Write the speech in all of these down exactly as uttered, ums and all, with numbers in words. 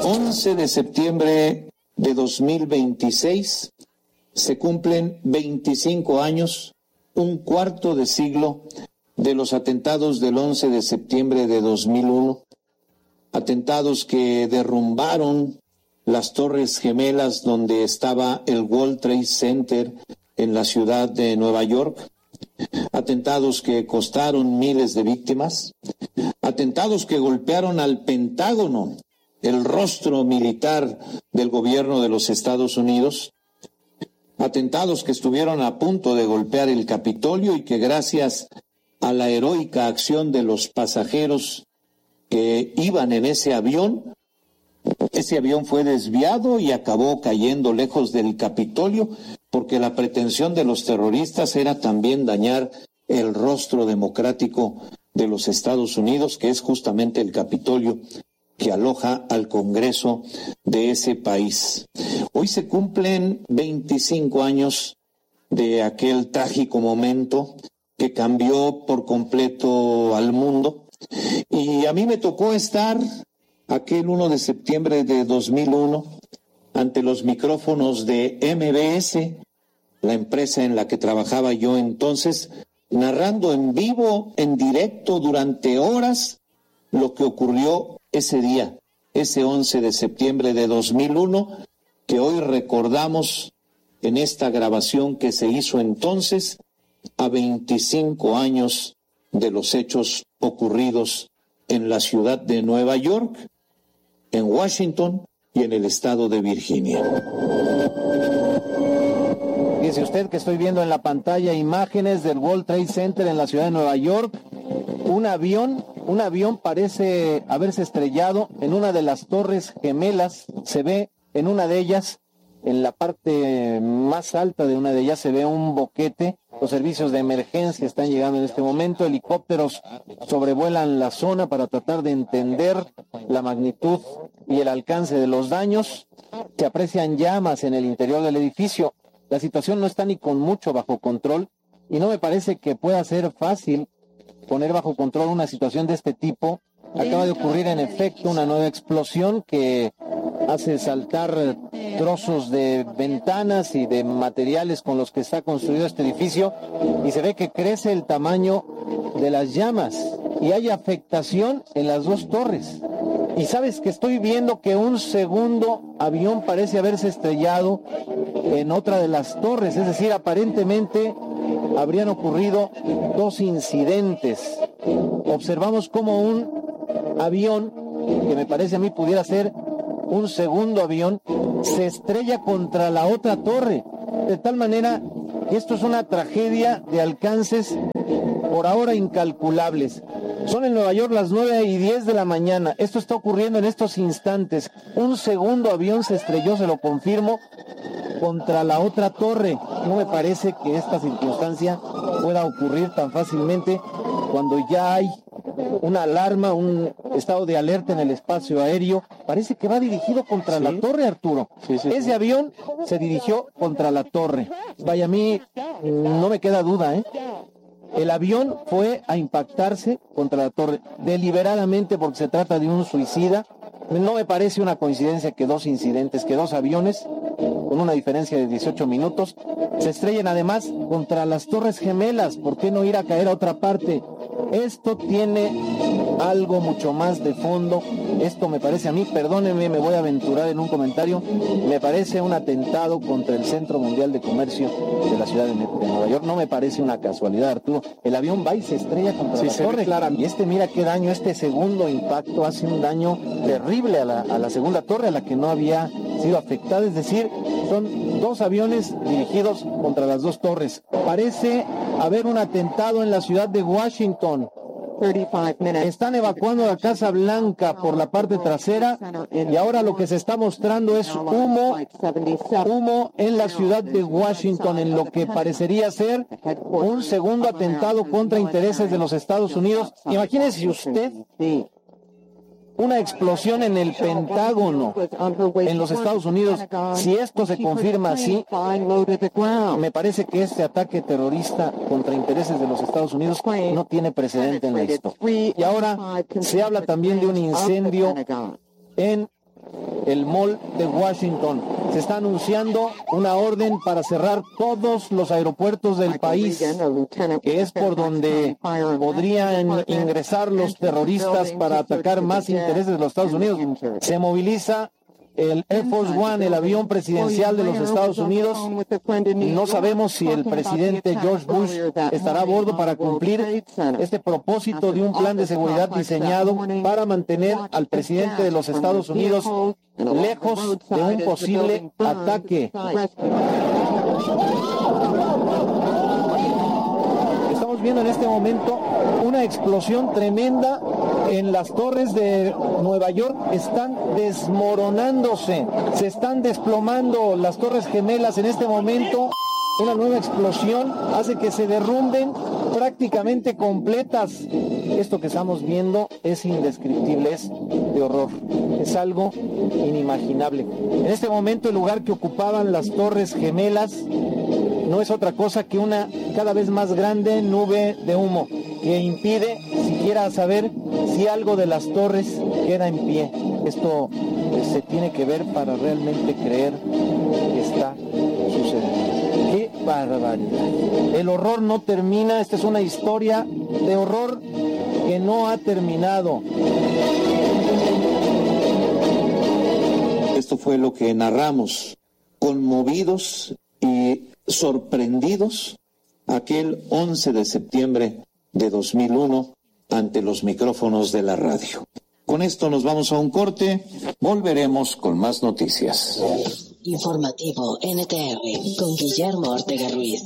once de septiembre de dos mil veintiséis se cumplen veinticinco años, un cuarto de siglo de los atentados del once de septiembre de dos mil uno, atentados que derrumbaron las Torres Gemelas donde estaba el World Trade Center en la ciudad de Nueva York, atentados que costaron miles de víctimas, atentados que golpearon al Pentágono, el rostro militar del gobierno de los Estados Unidos, atentados que estuvieron a punto de golpear el Capitolio y que gracias a la heroica acción de los pasajeros que iban en ese avión, ese avión fue desviado y acabó cayendo lejos del Capitolio, porque la pretensión de los terroristas era también dañar el rostro democrático de los Estados Unidos, que es justamente el Capitolio que aloja al Congreso de ese país. Hoy se cumplen veinticinco años de aquel trágico momento que cambió por completo al mundo, y a mí me tocó estar aquel uno de septiembre de dos mil uno ante los micrófonos de M B S, la empresa en la que trabajaba yo entonces, narrando en vivo, en directo, durante horas, lo que ocurrió ese día, ese once de septiembre de dos mil uno, que hoy recordamos en esta grabación que se hizo entonces, a veinticinco años de los hechos ocurridos en la ciudad de Nueva York, en Washington y en el estado de Virginia. Dice usted que estoy viendo en la pantalla imágenes del World Trade Center en la ciudad de Nueva York. Un avión, un avión parece haberse estrellado en una de las torres gemelas. Se ve en una de ellas, en la parte más alta de una de ellas, se ve un boquete. Los servicios de emergencia están llegando en este momento. Helicópteros sobrevuelan la zona para tratar de entender la magnitud y el alcance de los daños. Se aprecian llamas en el interior del edificio. La situación no está ni con mucho bajo control y no me parece que pueda ser fácil poner bajo control una situación de este tipo. Acaba de ocurrir en efecto una nueva explosión que hace saltar trozos de ventanas y de materiales con los que está construido este edificio, y se ve que crece el tamaño de las llamas y hay afectación en las dos torres. Y sabes que estoy viendo que un segundo avión parece haberse estrellado en otra de las torres, es decir, aparentemente habrían ocurrido dos incidentes. Observamos como un avión, que me parece a mí pudiera ser un segundo avión, se estrella contra la otra torre, de tal manera que esto es una tragedia de alcances por ahora incalculables. Son en Nueva York las nueve y diez de la mañana. Esto está ocurriendo en estos instantes. Un segundo avión se estrelló, se lo confirmo, contra la otra torre. No me parece que esta circunstancia pueda ocurrir tan fácilmente cuando ya hay una alarma, un estado de alerta en el espacio aéreo. Parece que va dirigido contra ¿Sí? la torre, Arturo. Sí, sí, Ese sí. avión se dirigió contra la torre. Vaya, a mí no me queda duda, ¿eh? El avión fue a impactarse contra la torre deliberadamente porque se trata de un suicida. No me parece una coincidencia que dos incidentes, que dos aviones, con una diferencia de dieciocho minutos, se estrellen además contra las Torres Gemelas. ¿Por qué no ir a caer a otra parte? Esto tiene algo mucho más de fondo. Esto me parece a mí, perdónenme, me voy a aventurar en un comentario, me parece un atentado contra el Centro Mundial de Comercio de la ciudad de Nueva York. No me parece una casualidad, Arturo. El avión va y se estrella contra sí, la torre. Y este, mira qué daño, este segundo impacto hace un daño terrible a la, a la segunda torre, a la que no había sido afectada. Es decir, son dos aviones dirigidos contra las dos torres. Parece haber un atentado en la ciudad de Washington. Están evacuando la Casa Blanca por la parte trasera y ahora lo que se está mostrando es humo, humo en la ciudad de Washington, en lo que parecería ser un segundo atentado contra intereses de los Estados Unidos. Imagínese usted una explosión en el Pentágono en los Estados Unidos. Si esto se confirma así, me parece que este ataque terrorista contra intereses de los Estados Unidos no tiene precedente en la historia. Y ahora se habla también de un incendio en el Mall de Washington. Se está anunciando una orden para cerrar todos los aeropuertos del país, que es por donde podrían ingresar los terroristas para atacar más intereses de los Estados Unidos. Se moviliza el Air Force One, el avión presidencial de los Estados Unidos. No sabemos si el presidente George Bush estará a bordo para cumplir este propósito de un plan de seguridad diseñado para mantener al presidente de los Estados Unidos lejos de un posible ataque. Estamos viendo en este momento una explosión tremenda en las torres de Nueva York. Están desmoronándose, se están desplomando las torres gemelas en este momento. Una nueva explosión hace que se derrumben prácticamente completas. Esto que estamos viendo es indescriptible, es de horror, es algo inimaginable. En este momento el lugar que ocupaban las torres gemelas no es otra cosa que una cada vez más grande nube de humo que impide siquiera saber si algo de las torres queda en pie. Esto se tiene que ver para realmente creer que está sucediendo. ¡Qué barbaridad! El horror no termina. Esta es una historia de horror que no ha terminado. Esto fue lo que narramos, conmovidos y sorprendidos, aquel once de septiembre de dos mil uno ante los micrófonos de la radio. Con esto nos vamos a un corte, volveremos con más noticias. Informativo N T R con Guillermo Ortega Ruiz.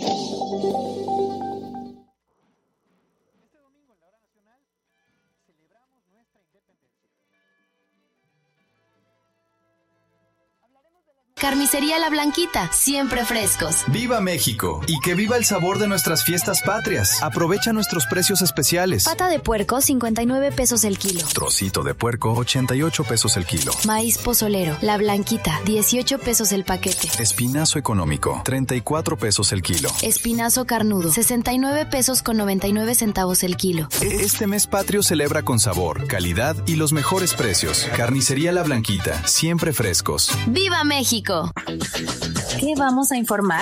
Carnicería La Blanquita, siempre frescos. ¡Viva México! Y que viva el sabor de nuestras fiestas patrias. Aprovecha nuestros precios especiales. Pata de puerco, cincuenta y nueve pesos el kilo. Trocito de puerco, ochenta y ocho pesos el kilo. Maíz pozolero, La Blanquita, dieciocho pesos el paquete. Espinazo económico, treinta y cuatro pesos el kilo. Espinazo carnudo, sesenta y nueve pesos con noventa y nueve centavos el kilo. Este mes patrio celebra con sabor, calidad y los mejores precios. Carnicería La Blanquita, siempre frescos. ¡Viva México! ¿Qué vamos a informar?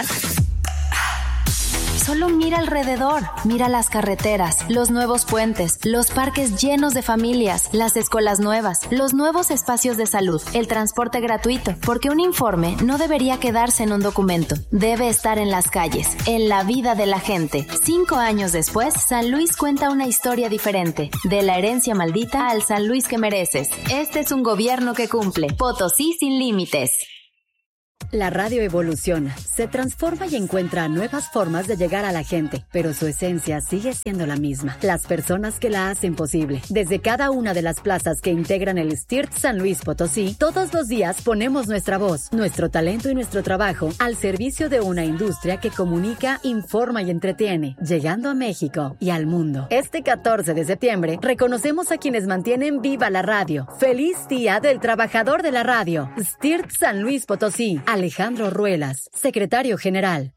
Solo mira alrededor, mira las carreteras, los nuevos puentes, los parques llenos de familias, las escuelas nuevas, los nuevos espacios de salud, el transporte gratuito, porque un informe no debería quedarse en un documento, debe estar en las calles, en la vida de la gente. Cinco años después, San Luis cuenta una historia diferente, de la herencia maldita al San Luis que mereces. Este es un gobierno que cumple. Potosí sin límites. La radio evoluciona, se transforma y encuentra nuevas formas de llegar a la gente, pero su esencia sigue siendo la misma. Las personas que la hacen posible. Desde cada una de las plazas que integran el S T I R T San Luis Potosí, todos los días ponemos nuestra voz, nuestro talento y nuestro trabajo al servicio de una industria que comunica, informa y entretiene, llegando a México y al mundo. Este catorce de septiembre, reconocemos a quienes mantienen viva la radio. ¡Feliz Día del Trabajador de la Radio! S T I R T San Luis Potosí. Alejandro Ruelas, secretario general.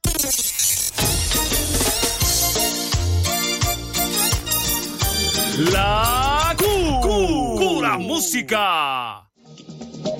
La cu, cu, cura música.